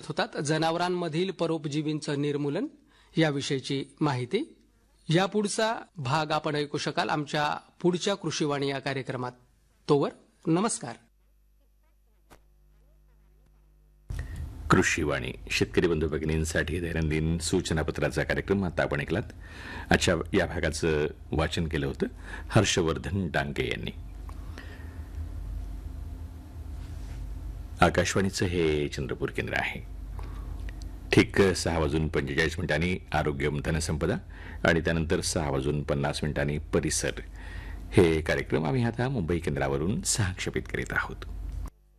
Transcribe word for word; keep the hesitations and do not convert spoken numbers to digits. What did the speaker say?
होतात. जनावरांमधील परोपजीवींचं निर्मूलन याविषयीची माहिती. या पुढचा भाग आपण ऐकू शकाल आमच्या पुढच्या कृषीवाणी या कार्यक्रमात. तोवर नमस्कार. कृषीवाणी शेतकरी बंधू भगिनींसाठी दैनंदिन सूचनापत्राचा कार्यक्रम आता आपण ऐकलात. आजच्या या भागाचं वाचन केलं होतं हर्षवर्धन डांगे यांनी. आकाशवाणीचं हे चंद्रपूर केंद्र आहे. ठीक सहा वाजून पंचेचाळीस मिनिटांनी आरोग्य धनसंपदा आणि त्यानंतर सहा वाजून पन्नास मिनिटांनी परिसर हे कार्यक्रम आम्ही आता मुंबई केंद्रावरून सहक्षेपित करीत आहोत.